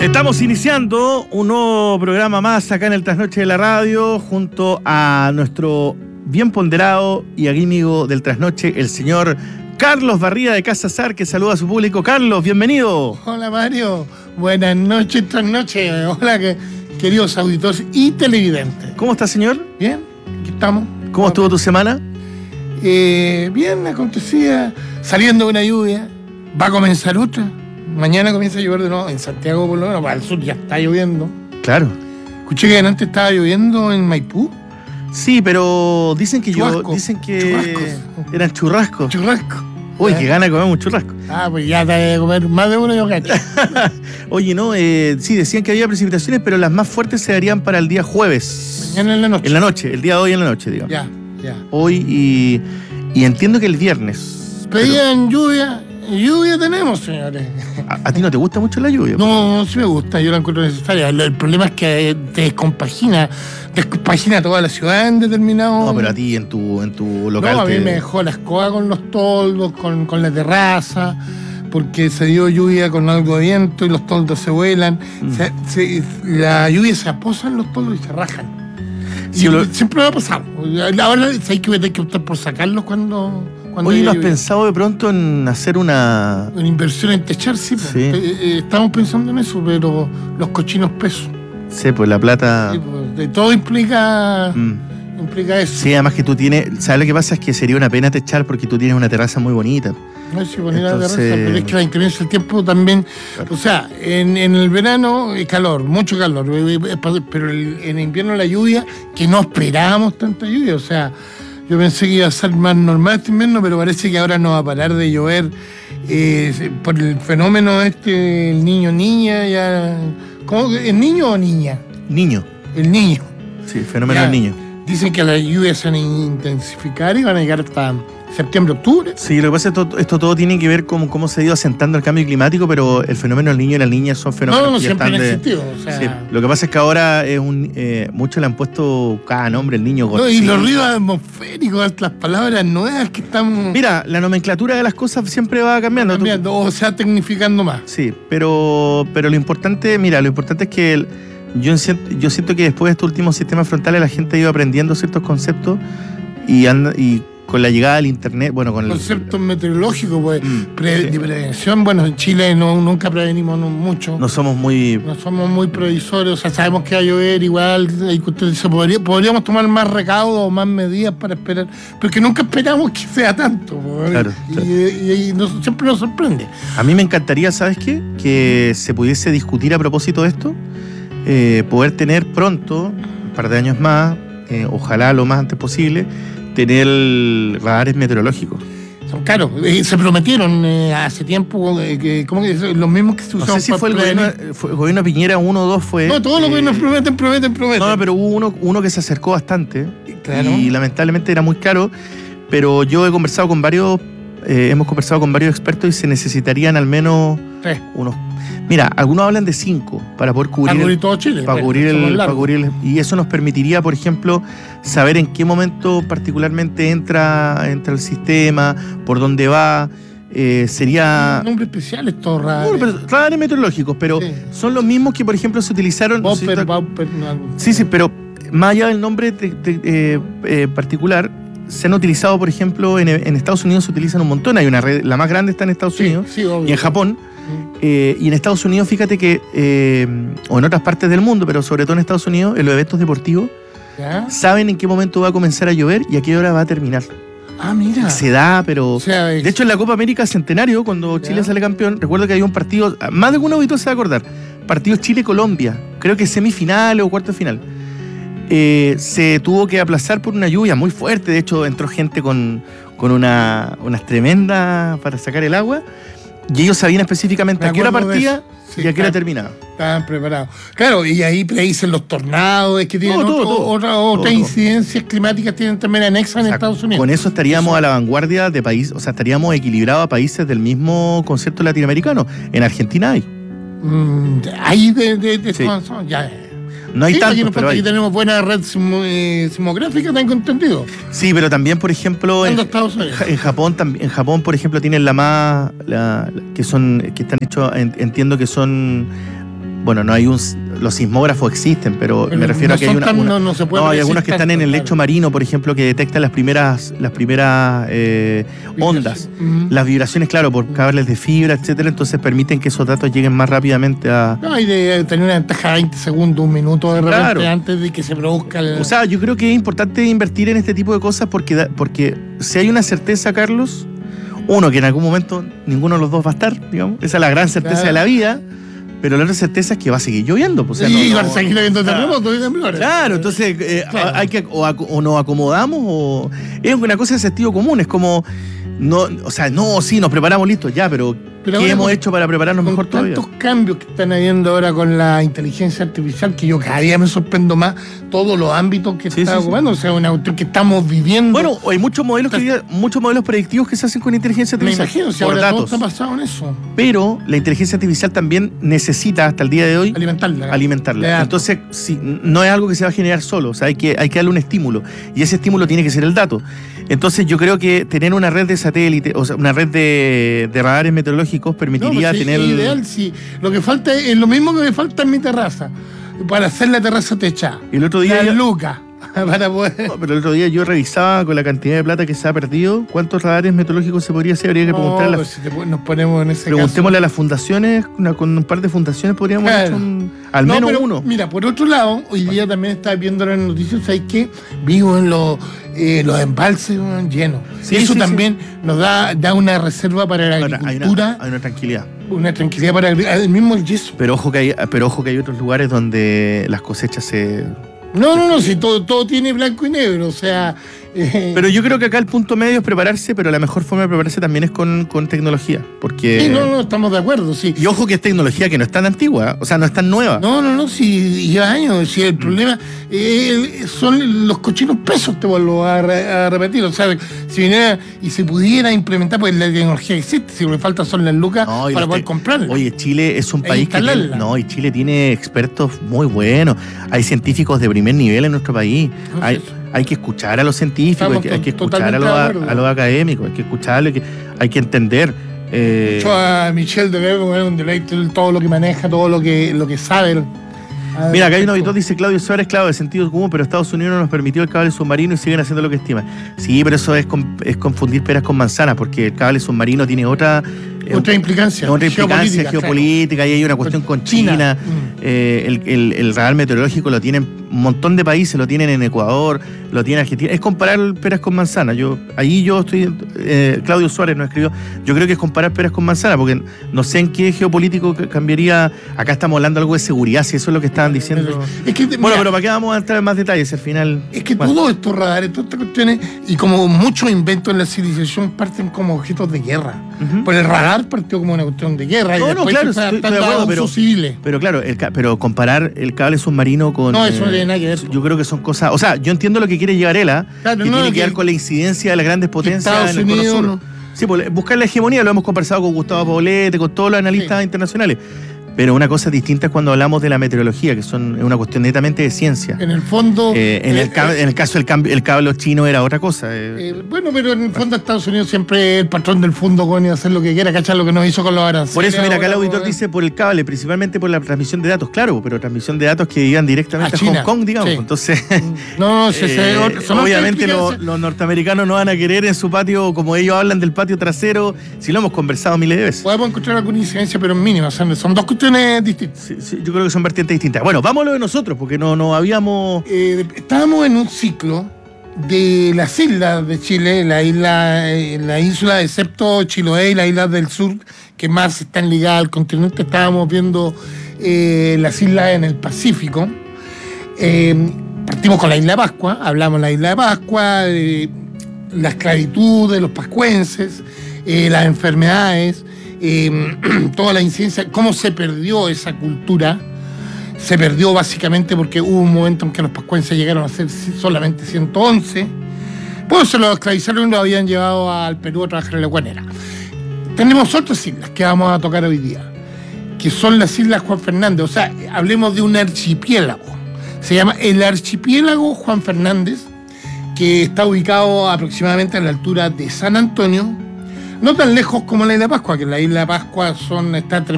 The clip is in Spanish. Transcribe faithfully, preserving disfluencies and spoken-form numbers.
Estamos iniciando un nuevo programa más acá en el Trasnoche de la Radio, junto a nuestro bien ponderado y amigo del Trasnoche, el señor Carlos Barría de Casa Sar, que saluda a su público. Carlos, bienvenido. Hola Mario, buenas noches, Trasnoche. Hola, que, queridos auditores y televidentes. ¿Cómo está, señor? Bien, aquí estamos. ¿Cómo estuvo tu semana? Eh, bien, acontecía, saliendo de una lluvia, va a comenzar otra. Mañana comienza a llover de nuevo, en Santiago por lo menos, para el sur ya está lloviendo. Claro. Escuché que antes estaba lloviendo en Maipú. Sí, pero dicen que yo, Churrasco. dicen que Churrascos. eran churrascos. Churrasco. Uy, ¿Eh? qué gana de comer un churrasco. Ah, pues ya te de comer más de uno yo cacho. Oye, no, eh, sí, decían que había precipitaciones, pero las más fuertes se darían para el día jueves. Mañana en la noche. En la noche, el día de hoy en la noche, digamos. Ya, ya. Hoy y, y entiendo que el viernes. pero- Pedían lluvia, lluvia tenemos, señores. ¿A, a ti no te gusta mucho la lluvia? No, no, sí me gusta, yo la encuentro necesaria. El, el problema es que te descompagina, descompagina toda la ciudad en determinado... No, pero a ti en tu, en tu local No, a mí te- me dejó la escoba con los toldos, con, con la terraza, porque se dio lluvia con algo de viento y los toldos se vuelan. Mm. Se- se- la lluvia se aposa en los toldos y se rajan. Sí, y lo- siempre me ha pasado. Ahora hay que, hay que optar por sacarlos cuando... cuando Oye, haya ¿no has lluvia. pensado de pronto en hacer una... Una inversión en techar, sí. pues. Sí. Eh, eh, estamos pensando en eso, pero los cochinos pesos. sé, pues la plata... Sí, pues, de todo implica, Mm. implica eso. Sí, además que tú tienes... ¿Sabes lo que pasa? Es que sería una pena techar porque tú tienes una terraza muy bonita. No sé si poner la Entonces- terraza, pero es que la inclemencia del tiempo también. Claro. O sea, en, en el verano es calor, mucho calor, eh, eh, pero el- en invierno la lluvia, que no esperábamos tanta lluvia. O sea, yo pensé que iba a ser más normal este invierno, pero parece que ahora no va a parar de llover eh, por el fenómeno este, el niño-niña, ya. ¿Cómo? ¿Es niño o niña? Niño. El niño. Sí, fenómeno Ya. del niño. Dicen que las lluvias se van a intensificar y van a llegar hasta septiembre, octubre. Sí, lo que pasa es que esto, esto todo tiene que ver con cómo se ha ido asentando el cambio climático, pero el fenómeno del niño y la niña son fenómenos No, no, que ya siempre han están de- existido. O sea, Sí, lo que pasa es que ahora es un eh, muchos le han puesto cada nombre, el niño no, y Godzilla. los ríos atmosféricos, las palabras nuevas que están Mira, la nomenclatura de las cosas siempre va cambiando. Tú- cambiando, o sea, tecnificando más. Sí, pero, pero lo importante, mira, lo importante es que el- yo, siento, yo siento que después de estos últimos sistemas frontales la gente ha ido aprendiendo ciertos conceptos y, anda, y con la llegada del internet, bueno, con el... Conceptos meteorológicos, pues, Mm, pre- sí. de prevención. Bueno, en Chile no, nunca prevenimos no- mucho. No somos muy... No somos muy previsores, o sea, sabemos que va a llover igual, hay cuestiones- se podría- podríamos tomar más recaudos o más medidas para esperar, porque nunca esperamos que sea tanto, pues, Claro, y, claro. y- y nos- siempre nos sorprende. A mí me encantaría, ¿sabes qué? Que se pudiese discutir a propósito de esto, eh, poder tener pronto, un par de años más, eh, ojalá lo más antes posible, tener radares meteorológicos. Son caros, eh, se prometieron eh, hace tiempo, eh, que, ¿cómo que es? Los mismos que se No usaban sé si para fue el prevenir. gobierno, fue el gobierno Piñera uno o dos fue... No, todos los eh, gobiernos prometen, prometen, prometen. No, pero hubo uno, uno que se acercó bastante Claro. y lamentablemente era muy caro, pero yo he conversado con varios, eh, hemos conversado con varios expertos y se necesitarían al menos Tres. unos... Mira, algunos hablan de cinco para poder cubrir... Para el- cubrir todo Chile. para bueno, cubrir, somos el, para largos. cubrir el- y eso nos permitiría, por ejemplo, saber en qué momento particularmente entra, entra el sistema, por dónde va. Eh, sería... Un nombre especial es todo raro. Bueno, pero radares meteorológicos, pero Sí. son los mismos que, por ejemplo, se utilizaron... no sé si Bumper, te- bumper, no, algo. Sí, sí, pero más allá del nombre de- de- eh, eh, particular, se han utilizado, por ejemplo, en, en Estados Unidos se utilizan un montón. Hay una red, la más grande está en Estados Sí, Unidos sí, obvio. y en Japón. Mm. Eh, y en Estados Unidos, fíjate que, eh, o en otras partes del mundo, pero sobre todo en Estados Unidos, en los eventos deportivos, ¿Ya? saben en qué momento va a comenzar a llover y a qué hora va a terminar. Ah, mira. Se da, pero... O sea, De hecho, en la Copa América Centenario, cuando Ya. Chile sale campeón, recuerdo que había un partido, más de alguno auditor se va a acordar, partido Chile-Colombia, creo que semifinal o cuarto de final. Eh, se tuvo que aplazar por una lluvia muy fuerte, de hecho entró gente con, con una, unas tremendas para sacar el agua, y ellos sabían específicamente Me a qué hora acuerdo de partía eso. Sí, y a qué hora claro. terminaba. estaban preparados. Claro, y ahí predicen los tornados, es que tienen Todo, todo, otro- todo. otra- Todo, otras todo. incidencias climáticas tienen también anexas en O sea, Estados Unidos. Con eso estaríamos a la vanguardia de países, o sea, estaríamos equilibrados a países del mismo concepto latinoamericano. En Argentina hay. Mm, ahí de, de, de Sí. son- son- ya. No hay Sí, aquí, tantos, nos pero falta- hay. aquí tenemos buena red sismo- eh, sismográfica, tengo entendido. Sí, pero también, por ejemplo, en, ¿Cuándo Estados Unidos? Ja- en Japón, tam- en Japón, por ejemplo, tienen la más, la- la- que son, que están hechos, en- entiendo que son bueno, no hay un, los sismógrafos existen, pero, Pero me refiero no a que hay son una, tan- una- no- no se puede no, hay predecir algunos que están tanto, en el claro. lecho marino, por ejemplo, que detectan las primeras, las primeras eh, ondas, Ujú. las vibraciones, claro, por cables de fibra, etcétera, entonces permiten que esos datos lleguen más rápidamente a. No, hay de tener una ventaja de veinte segundos, un minuto de repente Claro. antes de que se produzca el. O sea, yo creo que es importante invertir en este tipo de cosas porque, da- porque si hay una certeza, Carlos, uno, que en algún momento ninguno de los dos va a estar, digamos, esa es la gran certeza Claro. de la vida, pero la otra certeza es que va a seguir lloviendo. Pues, o sea, y no- van a no- seguir habiendo claro. terremotos y temblores. Claro, entonces eh, Claro. hay que o, ac- o nos acomodamos o es una cosa de sentido común, es como no, o sea, no, sí, nos preparamos listos ya, pero, Pero ¿qué ahora hemos con- hecho para prepararnos Con mejor todavía? tantos cambios que están habiendo ahora con la inteligencia artificial, que yo cada día me sorprendo más todos los ámbitos que Sí, está sí, sí. ocupando, o sea, una cuestión que estamos viviendo. Bueno, hay muchos modelos que hoy día- muchos modelos predictivos que se hacen con inteligencia me artificial imagino, si por ahora todo datos. está basado en eso, Pero la inteligencia artificial también necesita hasta el día de hoy alimentarla. alimentarla. De datos. Entonces, sí, no es algo que se va a generar solo, o sea, hay que, hay que darle un estímulo. Y ese estímulo tiene que ser el dato. Entonces, yo creo que tener una red de satélite, o sea, una red de, de radares meteorológicos permitiría No, pues sí, tener. es ideal, sí. Lo que falta es, es lo mismo que me falta en mi terraza, para hacer la terraza techada. Y el otro día. La yo- Luca, para poder. no, pero el otro día yo revisaba con la cantidad de plata que se ha perdido, cuántos radares meteorológicos se podría hacer. Habría que No, preguntarle a pues las, si te pon- nos ponemos en ese preguntémosle a las fundaciones, una- con un par de fundaciones podríamos Claro. hacer un- al No, menos pero, uno. Mira, por otro lado, hoy día también estaba viendo las noticias, ¿sabes qué? Vivo en los, eh, los embalses weón, llenos. Sí, Eso sí, también nos da, da una reserva para la Ahora, hay, agricultura, una, hay una tranquilidad. una tranquilidad para el, el mismo el yeso. Pero ojo que hay, pero ojo que hay otros lugares donde las cosechas se. No, no, no, si todo, todo tiene blanco y negro, o sea. eh, Pero yo creo que acá el punto medio es prepararse, pero la mejor forma de prepararse también es con, con tecnología. Porque. sí, no, no, estamos de acuerdo, sí. Y ojo que es tecnología que no es tan antigua, o sea, no es tan nueva. No, no, no, si lleva años, si el problema eh, son los cochinos pesos, te vuelvo a, re- a repetir, o sea, si viniera y se pudiera implementar, pues la tecnología existe, si lo que falta son las lucas No, y para los poder te- comprarla. Oye, Chile es un E país que tiene, instalarla. no, y Chile tiene expertos muy buenos. Hay científicos de primer nivel en nuestro país. No, Hay, sí, hay que escuchar a los científicos, hay Estamos que, hay que to- escuchar a totalmente los, de a, acuerdo. a los académicos, hay que escucharlo, hay que, hay que entender. eh, Yo a Michelle de Bebo, es un deleite todo lo que maneja, todo lo que, lo que sabe. Ah, Mira, acá hay un auditor, dice Claudio Suárez, claro, de sentido común, pero Estados Unidos no nos permitió el cable submarino y siguen haciendo lo que estiman. Sí, pero eso es, con- es confundir peras con manzanas, porque el cable submarino tiene otra, eh, Otra implicancia. otra implicancia geopolítica, geopolítica, y hay una cuestión con China. Mm. Eh, el, el- el radar meteorológico lo tienen un montón de países, lo tienen en Ecuador, lo tiene Argentina. Es comparar peras con manzanas. Yo, ahí yo estoy, eh, Claudio Suárez nos escribió, yo creo que es comparar peras con manzanas, porque no sé en qué geopolítico ca- cambiaría. Acá estamos hablando algo de seguridad, si eso es lo que estaban diciendo. Pero- es que, Bueno, mira, pero ¿para qué vamos a entrar en más detalles al final? Es que Bueno, todos estos radares, todas estas cuestiones, y como muchos inventos en la civilización parten como objetos de guerra. ujú. Por el radar partió como una cuestión de guerra No, y no, después claro, se fue estoy- estoy de adaptando a acuerdo, pero- usos civiles. Pero claro, el ca- pero comparar el cable submarino con. No, eso no eh, tiene nada que ver. Yo creo que son cosas. O sea, yo entiendo lo que quiere llegar él, ¿ah? Claro, que no, tiene que que- ver con la incidencia de las grandes potencias Estados en el Cono Unidos, Sur. no. Sí, pues, buscar la hegemonía, lo hemos conversado con Gustavo Poblete, con todos los analistas Sí. internacionales. Pero una cosa distinta es cuando hablamos de la meteorología, que son es una cuestión netamente de ciencia. En el fondo. Eh, en, eh, el, cab- en el caso del cambio, el cable chino era otra cosa. eh. eh, bueno, pero en el fondo Estados Unidos siempre es el patrón del fondo con y hacer lo que quiera, ¿cachar? Lo que nos hizo con los aranceles. Por eso, mira, acá el ahora, auditor pues, dice por el cable, principalmente por la transmisión de datos, claro, pero transmisión de datos que iban directamente A a, China, Hong Kong, digamos. sí. Entonces, No, no, se, se- eh, son otras obviamente lo- implicancias. los norteamericanos no van a querer en su patio, como ellos hablan del patio trasero, si lo hemos conversado miles de veces. Podemos encontrar alguna incidencia, pero mínima. Son, son dos cuestiones distintas. Sí, sí, yo creo que son vertientes distintas. Bueno, vamos a lo de nosotros, porque no, no habíamos. Eh, estábamos en un ciclo de las islas de Chile, la isla, eh, la isla, excepto Chiloé y las islas del sur, que más están ligadas al continente. Estábamos viendo eh, las islas en el Pacífico. Eh, partimos con la isla de Pascua, hablamos de la isla de Pascua, eh, la esclavitud de los pascuenses, eh, las enfermedades, eh, toda la incidencia, cómo se perdió esa cultura. Se perdió básicamente porque hubo un momento en que los pascuenses llegaron a ser solamente ciento once. Pues se los esclavizaron y los habían llevado al Perú a trabajar en la guanera. Tenemos otras islas que vamos a tocar hoy día, que son las Islas Juan Fernández. O sea, hablemos de un archipiélago. Se llama el Archipiélago Juan Fernández, que está ubicado aproximadamente a la altura de San Antonio, no tan lejos como la Isla de Pascua, que la Isla de Pascua son, está entre